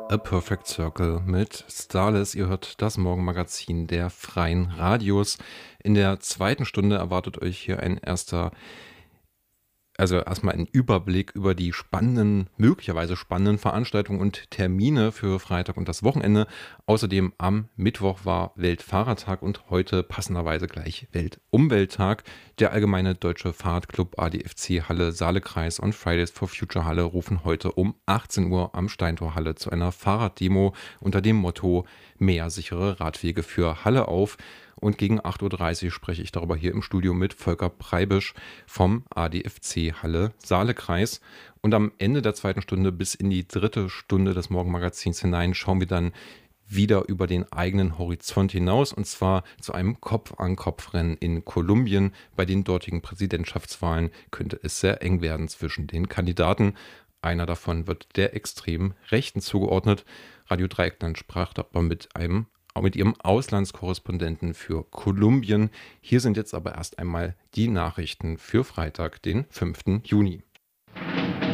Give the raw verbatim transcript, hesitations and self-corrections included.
A Perfect Circle mit Starless. Ihr hört das Morgenmagazin der Freien Radios. In der zweiten Stunde erwartet euch hier ein erster, also erstmal ein Überblick über die spannenden, möglicherweise spannenden Veranstaltungen und Termine für Freitag und das Wochenende. Außerdem am Mittwoch war Weltfahrertag und heute passenderweise gleich Weltumwelttag. Der Allgemeine Deutsche Fahrradclub A D F C Halle Saalekreis und Fridays for Future Halle rufen heute um achtzehn Uhr am Steintorhalle zu einer Fahrraddemo unter dem Motto Mehr sichere Radwege für Halle auf. Und gegen acht Uhr dreißig spreche ich darüber hier im Studio mit Volker Preibisch vom A D F C Halle Saalekreis. Und am Ende der zweiten Stunde bis in die dritte Stunde des Morgenmagazins hinein schauen wir dann wieder über den eigenen Horizont hinaus, und zwar zu einem Kopf-an-Kopf-Rennen in Kolumbien. Bei den dortigen Präsidentschaftswahlen könnte es sehr eng werden zwischen den Kandidaten. Einer davon wird der extremen Rechten zugeordnet. Radio Dreieckland sprach dabei mit einem mit ihrem Auslandskorrespondenten für Kolumbien. Hier sind jetzt aber erst einmal die Nachrichten für Freitag, den fünften Juni.